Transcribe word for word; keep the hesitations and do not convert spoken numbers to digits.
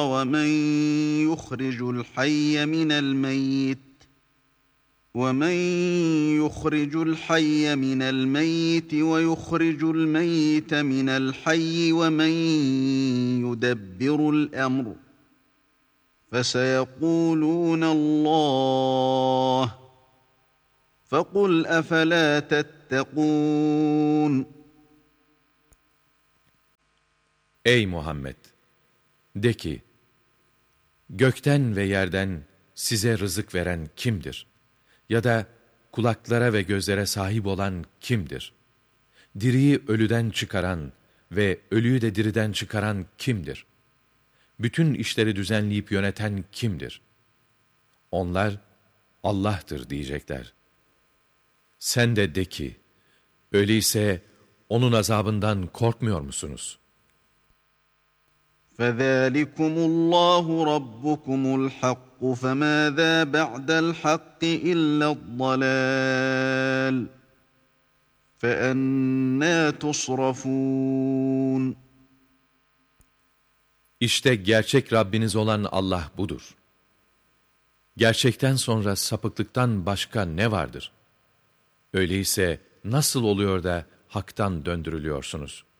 وَمَنْ يُخْرِجُ الْحَيَّ مِنَ الْمَيِّتِ وَمَنْ يُخْرِجُ الْحَيَّ مِنَ الْمَيِّتِ وَيُخْرِجُ الْمَيِّتَ مِنَ الْحَيِّ وَمَنْ يُدَبِّرُ الْأَمْرَ فَسَيَقُولُونَ اللّٰهُ فَقُلْ أَفَلَا تَتَّقُونَ. Ey Muhammed! De ki, gökten ve yerden size rızık veren kimdir? Ya da kulaklara ve gözlere sahip olan kimdir? Diriyi ölüden çıkaran ve ölüyü de diriden çıkaran kimdir? Bütün işleri düzenleyip yöneten kimdir? Onlar, Allah'tır diyecekler. Sen de de ki, öyleyse onun azabından korkmuyor musunuz? فَذَٰلِكُمُ اللّٰهُ رَبُّكُمُ الْحَقُّ فَمَاذَا بَعْدَ الْحَقِّ إِلَّا الضَّلَالُ فَأَنَّىٰ تُصْرَفُونَ. İşte gerçek Rabbiniz olan Allah budur. Gerçekten sonra sapıklıktan başka ne vardır? Öyleyse nasıl oluyor da haktan döndürülüyorsunuz?